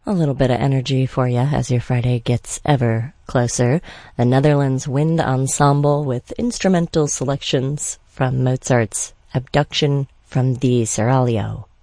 A little bit of energy for you as your Friday gets ever closer. The Netherlands Wind Ensemble with instrumental selections from Mozart's Abduction from the Seraglio.